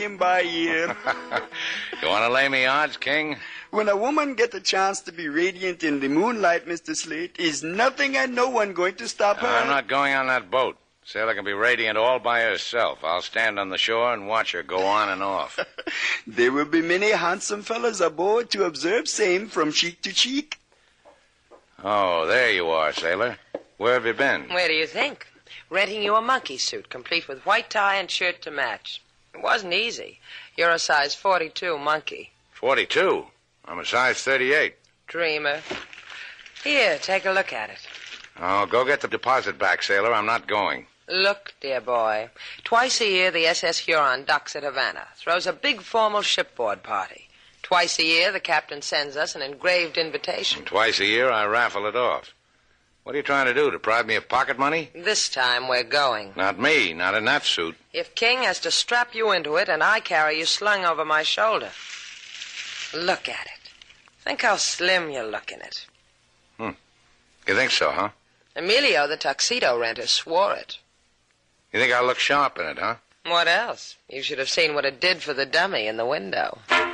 him by ear. You want to lay me odds, King? When a woman get a chance to be radiant in the moonlight, Mr. Slate, is nothing and no one going to stop her? I'm not going on that boat. Sailor can be radiant all by herself. I'll stand on the shore and watch her go on and off. There will be many handsome fellows aboard to observe same from cheek to cheek. Oh, there you are, Sailor. Where have you been? Where do you think? Renting you a monkey suit, complete with white tie and shirt to match. It wasn't easy. You're a size 42 monkey. 42? I'm a size 38. Dreamer. Here, take a look at it. Oh, go get the deposit back, Sailor. I'm not going. Look, dear boy. Twice a year, the SS Huron docks at Havana, throws a big formal shipboard party. Twice a year, the captain sends us an engraved invitation. And twice a year, I raffle it off. What are you trying to do, deprive me of pocket money? This time, we're going. Not me, not in that suit. If King has to strap you into it, and I carry you slung over my shoulder. Look at it. Think how slim you look in it. You think so, huh? Emilio, the tuxedo renter, swore it. You think I look sharp in it, huh? What else? You should have seen what it did for the dummy in the window.